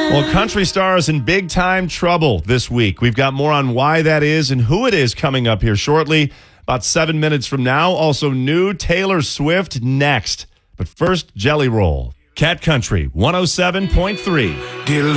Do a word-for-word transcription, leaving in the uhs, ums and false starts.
Well, country stars in big time trouble this week. We've got more on why that is and who it is coming up here shortly. About seven minutes from now. Also, new Taylor Swift next. But first, Jelly Roll. Cat Country one oh seven point three.